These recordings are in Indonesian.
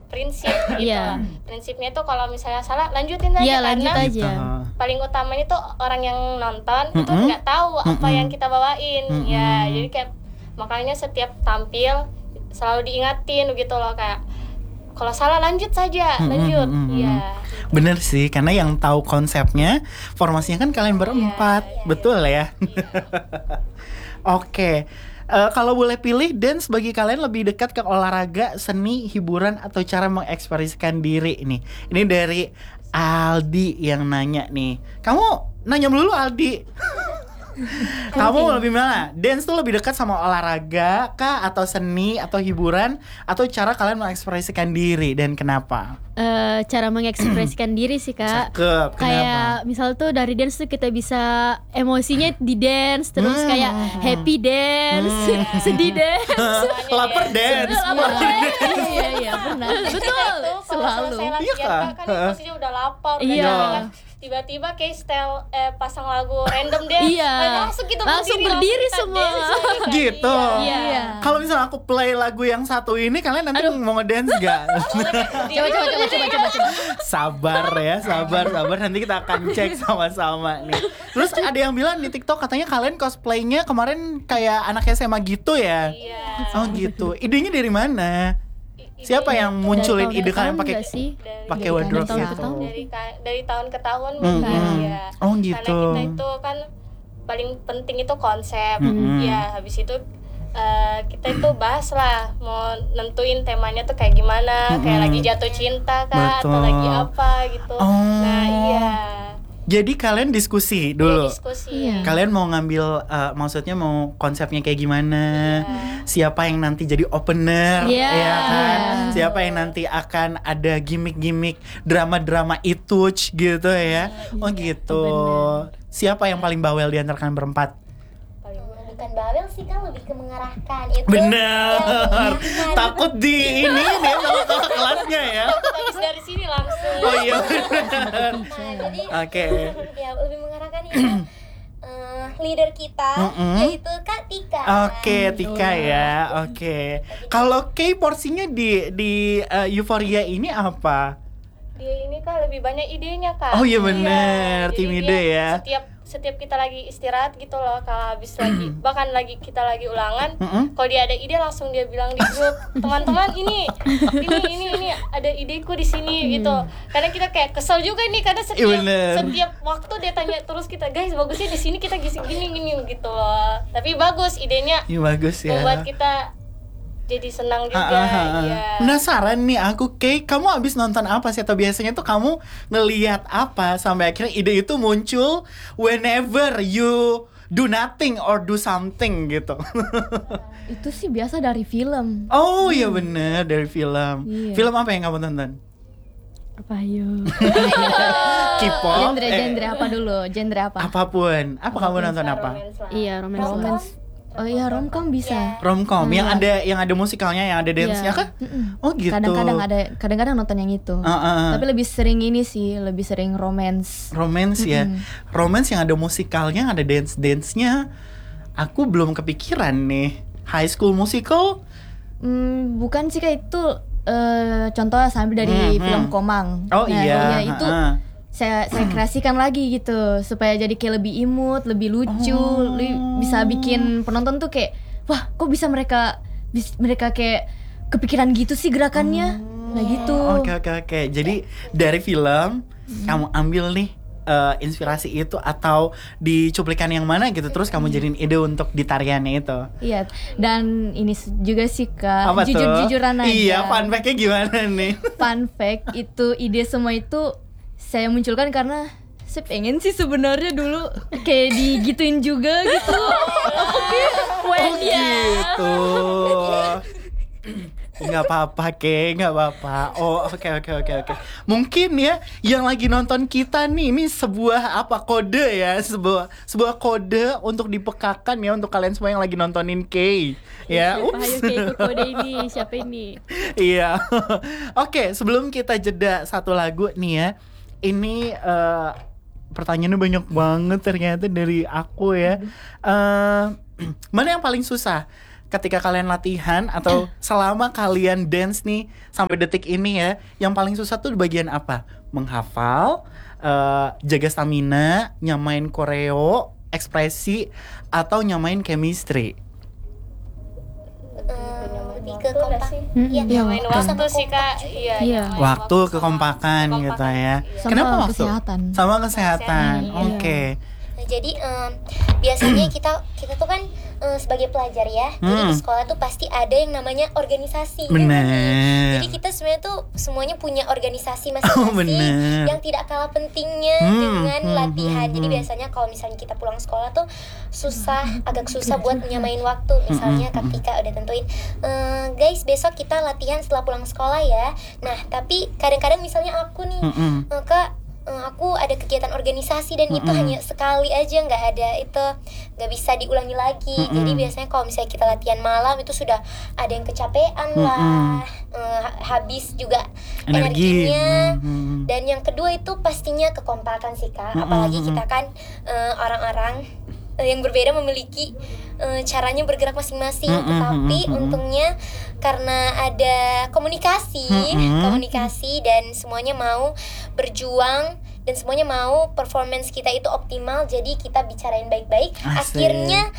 prinsip gitu. Iya. Prinsipnya tuh kalau misalnya salah lanjutin aja, Iya, karena lanjut aja. paling utamanya tuh orang yang nonton itu nggak tahu apa yang kita bawain. Ya jadi kayak makanya setiap tampil selalu diingatin gitu loh, kayak kalau salah lanjut saja, lanjut. Iya. Bener sih, karena yang tahu konsepnya, formasinya kan kalian berempat, betul ya? Oke. Kalau boleh pilih, dance bagi kalian lebih dekat ke olahraga, seni, hiburan, atau cara mengekspresikan diri nih? Ini dari Aldi yang nanya nih. Kamu nanya dulu Aldi. Kamu lebih mana? Dance tuh lebih dekat sama olahraga kah, atau seni, atau hiburan, atau cara kalian mengekspresikan diri, dan kenapa? Cara mengekspresikan diri sih Kak. Cakep, Kayak misal tuh dari dance tuh kita bisa emosinya di dance, terus kayak happy dance, sedih dance, Lapar dance. Iya benar, betul, selalu. Saya latihan Iya, kan posisinya udah lapar, udah Iya. kan tiba-tiba kayak style pasang lagu random deh, Iya. langsung kita Langsung berdiri kita semua. dance, Gitu. Iya. Kalau misalnya aku play lagu yang satu ini, kalian nanti mau ngedance gak? Coba. Sabar ya, sabar. Nanti kita akan cek sama-sama nih. Terus ada yang bilang di TikTok katanya kalian cosplaynya kemarin kayak anak SMA gitu ya? Iya. Oh gitu. Idenya dari mana? Siapa yang munculin ide kalian pakai Dari wardrobe tahun gitu? ke tahun. dari tahun ke tahun bukan ya. Oh Karena gitu. kita itu kan paling penting itu konsep. Ya, habis itu kita itu bahas lah mau nentuin temanya tuh kayak gimana, kayak lagi jatuh cinta kah atau Betul. lagi apa gitu. Oh. Nah, iya. Jadi kalian diskusi dulu. Diskusi. Iya. Kalian mau ngambil maksudnya mau konsepnya kayak gimana? Siapa yang nanti jadi opener? Iya. Ya kan? Siapa yang nanti akan ada gimmick-gimmick drama-drama itu gitu ya? Oh gitu. Siapa yang paling bawel di antara kalian berempat? Bukan bawel sih, kan lebih ke mengarahkan itu. Bener. Takut di ini nih sama kakak kelasnya ya. Habis dari sini langsung. Oh iya bener. Nah, jadi Oke. ya lebih mengarahkan itu leader kita yaitu Kak Tika. Oke, Tika ya. Oke. Kalau Kay porsinya di Euphoria ini apa? Dia ini kan lebih banyak idenya Kak. Oh iya bener, jadi tim dia ide ya. Setiap kita lagi istirahat gitu loh, kalau habis lagi bahkan kita lagi ulangan, kalau dia ada ide langsung dia bilang di grup, teman-teman ini ada ideku di sini gitu. Karena kita kayak kesel juga nih, karena setiap waktu dia tanya terus kita, guys bagusnya di sini kita gini gitu loh. Tapi bagus idenya. Iya bagus ya. Membuat kita jadi senang juga. Iya. Penasaran nih aku, Kay, kamu abis nonton apa sih? Atau biasanya tuh kamu ngelihat apa sampai akhirnya ide itu muncul whenever you do nothing or do something gitu? Itu sih biasa dari film. Oh iya bener, dari film. Iya. Film apa yang kamu tonton? Apa yuk? K-pop? Genre apa dulu? Genre apa? Apapun. Apa kamu nonton apa? Iya, romance. Oh iya, romcom bisa. Romcom yang ada musikalnya, yang ada dance-nya kan? Oh gitu. Kadang-kadang nonton yang itu. Tapi lebih sering ini sih, lebih sering romance. Romance ya. Romance yang ada musikalnya, ada dance-nya. Aku belum kepikiran nih. High School Musical? Bukan sih, kayak itu contohnya sambil dari film Komang. Oh iya. Itu saya kreasikan lagi gitu supaya jadi kayak lebih imut, lebih lucu, bisa bikin penonton tuh kayak, wah kok bisa mereka kayak kepikiran gitu sih gerakannya. Nah gitu. Oke. Jadi dari film kamu ambil nih inspirasi itu atau di cuplikan yang mana gitu, terus kamu jadiin ide untuk di tariannya itu. Iya, dan ini juga sih Kak, Apa jujur-jujuran aja. Iya, fun fact-nya gimana nih? Fun fact itu ide semua itu saya munculkan karena saya pengen sih sebenarnya dulu kayak digituin juga gitu. Oke, Gitu. Nggak apa-apa, nggak apa-apa. Oh, oke. Mungkin ya yang lagi nonton kita nih, ini sebuah kode ya, sebuah kode untuk dipekakan ya untuk kalian semua yang lagi nontonin Kay. Ya, Ayo kayak ikut kode ini, siapa ini? Iya. Oke, sebelum kita jeda satu lagu nih ya. Ini pertanyaannya banyak banget ternyata dari aku ya. Mana yang paling susah? ketika kalian latihan atau selama kalian dance nih sampai detik ini ya, yang paling susah tuh di bagian apa? Menghafal, jaga stamina, nyamain koreo, ekspresi, atau nyamain chemistry? Lebih ke Waktu kompak. nggak sih? Iya, Iya, Main waktu. waktu sih Kak. Iya. Iya. main Waktu, sama kekompakan gitu ya. Iya. Sama Kenapa waktu? kesehatan. Sama kesehatan. Iya. Oke. Nah, jadi biasanya kita tuh kan sebagai pelajar ya, jadi di sekolah tuh pasti ada yang namanya organisasi. ya Bener. kan, Nih? Jadi kita sebenarnya tuh semuanya punya organisasi masing-masing bener. yang tidak kalah pentingnya dengan latihan. Jadi biasanya kalau misalnya kita pulang sekolah tuh agak susah buat nyamain waktu. Misalnya ketika udah tentuin, guys besok kita latihan setelah pulang sekolah ya. Nah tapi kadang-kadang misalnya aku nih, Kak, aku ada kegiatan organisasi dan itu hanya sekali aja, nggak bisa diulangi lagi. Jadi biasanya kalau misalnya kita latihan malam itu sudah ada yang kecapean lah, habis juga Energi. energinya. Dan yang kedua itu pastinya kekompakan sih Kak. Apalagi kita kan orang-orang yang berbeda memiliki caranya bergerak masing-masing, tetapi untungnya karena ada komunikasi dan semuanya mau berjuang dan semuanya mau performance kita itu optimal, jadi kita bicarain baik-baik. Asik. Akhirnya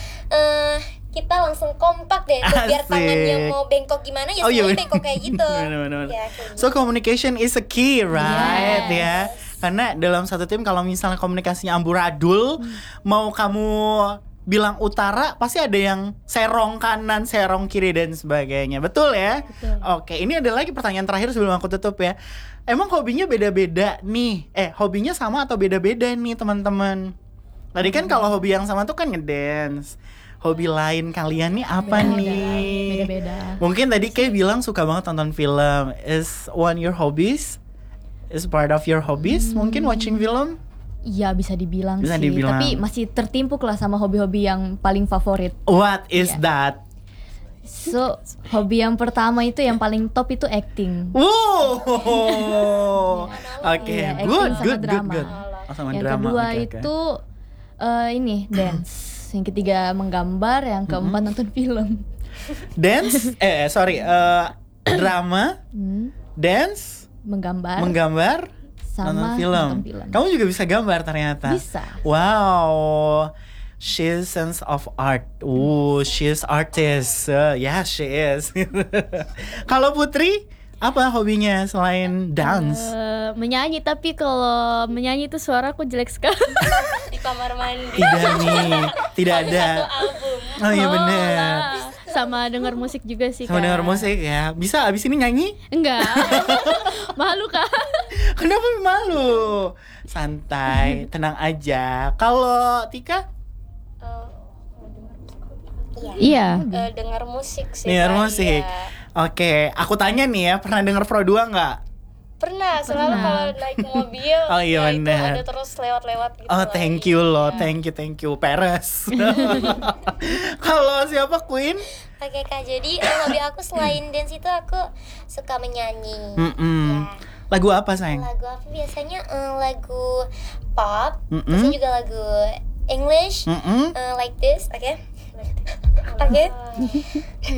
kita langsung kompak deh tuh, biar Asik. tangannya mau bengkok gimana ya semuanya bener. bengkok kayak gitu. Bener. Ya, kayak So communication is a key, right? Yes. Ya. Karena dalam satu tim kalau misalnya komunikasinya amburadul, mau kamu bilang utara pasti ada yang serong kanan, serong kiri dan sebagainya. Betul ya? Betul. Oke, ini ada lagi pertanyaan terakhir sebelum aku tutup ya. Emang hobinya beda-beda nih? Hobinya sama atau beda-beda nih teman-teman? Tadi kan kalau hobi yang sama tuh kan ngedance. Hobi lain kalian nih apa nih? Beda-beda. Mungkin tadi kayak bilang suka banget nonton film. Is one your hobbies? Is part of your hobbies? Mungkin watching film? Iya bisa dibilang Bisa sih. dibilang. Tapi masih tertimpuk lah sama hobi-hobi yang paling favorit. What is Iya. that? So hobi yang pertama itu yang paling top itu acting. Wow. Oke, Iya, acting good, sama good. drama. Oh, sama Yang drama. kedua Oke. itu ini dance. Yang ketiga menggambar. Yang keempat nonton film. Dance, drama, Hmm, dance, menggambar. menggambar, Sama nonton film. nonton film. Kamu juga bisa gambar ternyata. Bisa. Wow. She's sense of art. She's artist. Yeah, she is. Kalau Putri, apa hobinya selain dance? Menyanyi, tapi kalau menyanyi itu suaraku jelek sekali. Di kamar mandi. Tidak nih, tidak ada. Satu album. Oh iya bener. Sama denger musik juga sih, Sama Kak. dengar musik ya. Bisa abis ini nyanyi? Enggak. Malu, Kak. Kenapa malu? Santai, tenang aja. Kalau Tika? Iya. Dengar musik sih. Dengar Kak, musik. iya. Oke, aku tanya nih ya, pernah denger Pro 2 nggak? Pernah, selalu kalau naik mobil Oh iya, ya itu bener. ada terus lewat-lewat gitu. Oh, lah. thank you loh, thank you, Peres. Kalau siapa Queen? Oke Kak, jadi hobi aku selain dance itu aku suka menyanyi. Mm-mm. Ya. Lagu apa sayang? Lagu apa biasanya? Lagu pop, Mm-mm. terus juga lagu English, Mm-mm. like this, oke? Oke.